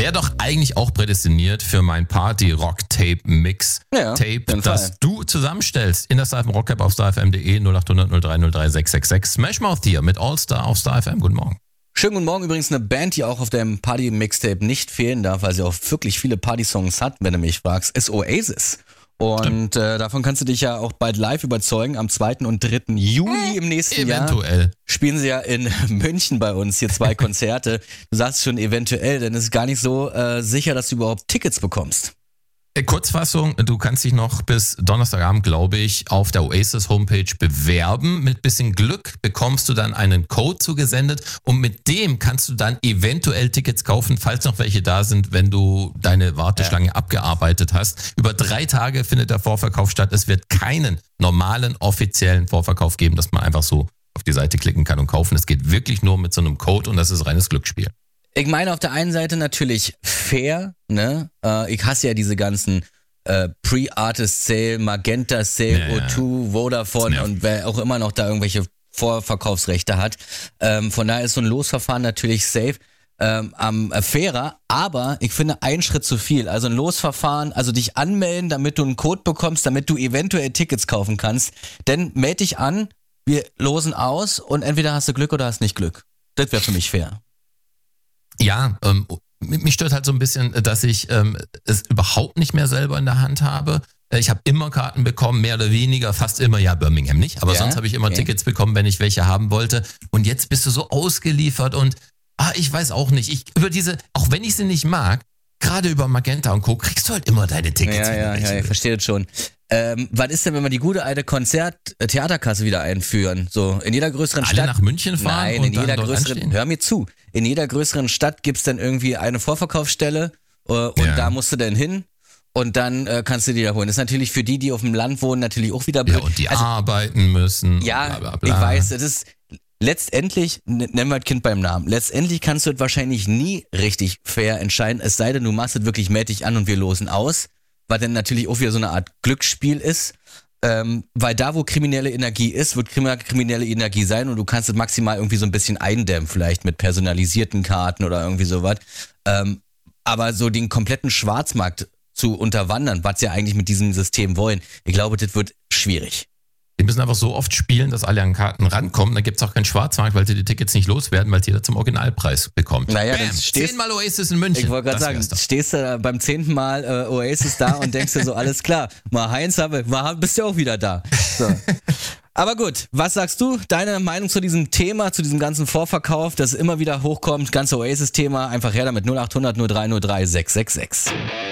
wäre doch eigentlich auch prädestiniert für mein Party-Rock-Tape-Mix-Tape, das du zusammenstellst in der Star FM Rock App auf starfm.de 0800 03 03 666. Smashmouth hier mit All-Star auf Star FM. Guten Morgen. Schönen guten Morgen, übrigens eine Band, die auch auf dem Party-Mixtape nicht fehlen darf, weil sie auch wirklich viele Party-Songs hat, wenn du mich fragst, ist Oasis. Und davon kannst du dich ja auch bald live überzeugen. Am 2. und 3. Juli im nächsten Jahr spielen sie ja in München bei uns hier 2 Konzerte. Du sagst schon eventuell, denn es ist gar nicht so sicher, dass du überhaupt Tickets bekommst. Kurzfassung, du kannst dich noch bis Donnerstagabend, glaube ich, auf der Oasis Homepage bewerben. Mit bisschen Glück bekommst du dann einen Code zugesendet und mit dem kannst du dann eventuell Tickets kaufen, falls noch welche da sind, wenn du deine Warteschlange abgearbeitet hast. Über 3 Tage findet der Vorverkauf statt. Es wird keinen normalen, offiziellen Vorverkauf geben, dass man einfach so auf die Seite klicken kann und kaufen. Es geht wirklich nur mit so einem Code und das ist reines Glücksspiel. Ich meine auf der einen Seite natürlich fair, ne? Ich hasse ja diese ganzen Pre-Artist Sale, Magenta Sale, O2, Vodafone und wer auch immer noch da irgendwelche Vorverkaufsrechte hat. Von daher ist so ein Losverfahren natürlich safe, fairer, aber ich finde einen Schritt zu viel. Also ein Losverfahren, also dich anmelden, damit du einen Code bekommst, damit du eventuell Tickets kaufen kannst. Denn melde dich an, wir losen aus und entweder hast du Glück oder hast nicht Glück. Das wäre für mich fair. Ja, mich stört halt so ein bisschen, dass ich es überhaupt nicht mehr selber in der Hand habe. Ich habe immer Karten bekommen, mehr oder weniger, fast immer, ja, Birmingham nicht, aber sonst habe ich immer Tickets bekommen, wenn ich welche haben wollte. Und jetzt bist du so ausgeliefert und ich weiß auch nicht, auch wenn ich sie nicht mag, gerade über Magenta und Co. kriegst du halt immer deine Tickets. Ja, ich verstehe das schon. Was ist denn, wenn wir die gute alte Theaterkasse wieder einführen? So, in jeder größeren Stadt. Alle nach München fahren? Nein, und in jeder dann größeren, hör mir zu, in jeder größeren Stadt gibt's dann irgendwie eine Vorverkaufsstelle und da musst du dann hin und dann kannst du die da holen. Das ist natürlich für die auf dem Land wohnen, natürlich auch wieder blöd. Ja, und die arbeiten müssen. Ja, bla, bla, bla. Ich weiß, das ist letztendlich, nennen wir das Kind beim Namen, letztendlich kannst du das wahrscheinlich nie richtig fair entscheiden, es sei denn, du machst es wirklich mäßig an und wir losen aus, was dann natürlich auch wieder so eine Art Glücksspiel ist, weil da, wo kriminelle Energie ist, wird kriminelle Energie sein und du kannst es maximal irgendwie so ein bisschen eindämmen, vielleicht mit personalisierten Karten oder irgendwie sowas, aber so den kompletten Schwarzmarkt zu unterwandern, was sie ja eigentlich mit diesem System wollen, ich glaube, das wird schwierig. Die müssen einfach so oft spielen, dass alle an Karten rankommen. Dann gibt es auch keinen Schwarzmarkt, weil sie die Tickets nicht loswerden, weil jeder zum Originalpreis bekommt. Naja, Bam, 10-mal Oasis in München. Ich wollte gerade sagen, stehst du beim 10. Mal Oasis da und denkst dir so, alles klar, mal Heinz, bist du auch wieder da. So. Aber gut, was sagst du? Deine Meinung zu diesem Thema, zu diesem ganzen Vorverkauf, das immer wieder hochkommt, ganze Oasis-Thema, einfach her damit 0800 03 03 666.